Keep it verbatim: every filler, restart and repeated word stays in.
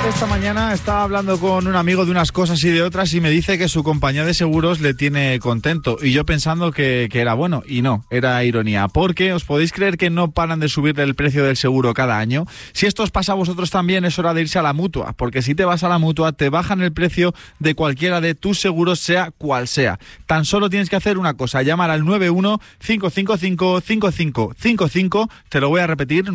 esta mañana estaba hablando con un amigo de unas cosas y de otras y me dice que su compañía de seguros le tiene contento. Y yo pensando que, que era bueno, y no, era ironía. Porque os podéis creer que no paran de subir el precio del seguro cada año. Si esto os pasa a vosotros también, es hora de irse a la Mutua. Porque si te vas a la Mutua, te bajan el precio de cualquiera de tus seguros, sea cual sea. Tan solo tienes que hacer una cosa, llamar al nueve uno cinco cinco cinco cinco cinco cinco cinco. Te lo voy a repetir.